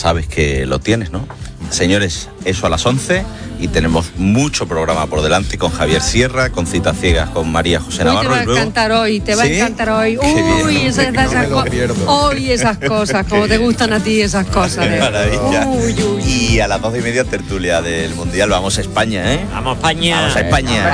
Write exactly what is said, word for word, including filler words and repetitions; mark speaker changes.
Speaker 1: sabes que lo tienes, ¿no? Señores, eso a las once y tenemos mucho programa por delante con Javier Sierra, con Citas Ciegas, con María José
Speaker 2: Uy,
Speaker 1: Navarro.
Speaker 2: te va a
Speaker 1: y luego...
Speaker 2: encantar hoy, te va
Speaker 1: ¿Sí?
Speaker 2: a encantar hoy.
Speaker 1: Qué
Speaker 2: Uy,
Speaker 1: bien,
Speaker 2: esas,
Speaker 1: hombre,
Speaker 2: esas
Speaker 1: que no me lo
Speaker 2: co-
Speaker 1: pierdo.
Speaker 2: hoy esas cosas, como te gustan a ti esas cosas.
Speaker 1: Qué
Speaker 2: ¿eh?
Speaker 1: maravilla.
Speaker 2: Uy, uy.
Speaker 1: Y a las doce y media tertulia del Mundial. Vamos a España, ¿eh?
Speaker 3: Vamos a España.
Speaker 1: Vamos a España.